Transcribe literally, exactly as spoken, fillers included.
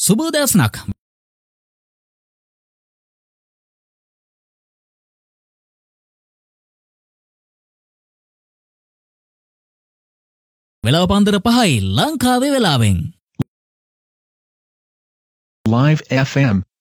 සුබෝදෑසනක් වෙලාව පන්දර පහයි ලංකාවේ වෙලාවෙන් Live F M